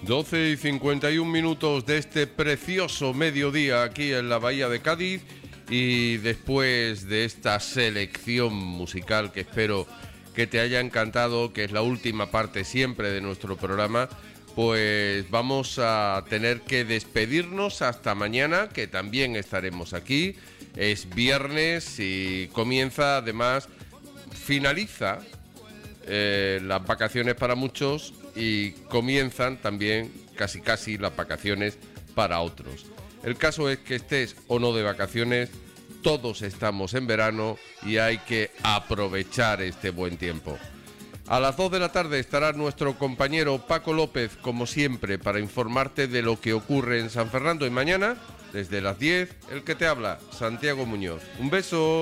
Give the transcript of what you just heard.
12:51 de este precioso mediodía aquí en la Bahía de Cádiz, y después de esta selección musical que espero que te haya encantado, que es la última parte siempre de nuestro programa, pues vamos a tener que despedirnos hasta mañana, que también estaremos aquí. Es viernes y comienza, además, finaliza las vacaciones para muchos y comienzan también casi las vacaciones para otros. El caso es que estés o no de vacaciones, todos estamos en verano y hay que aprovechar este buen tiempo. A las 2 de la tarde estará nuestro compañero Paco López, como siempre, para informarte de lo que ocurre en San Fernando. Y mañana, desde las 10, el que te habla, Santiago Muñoz. Un beso.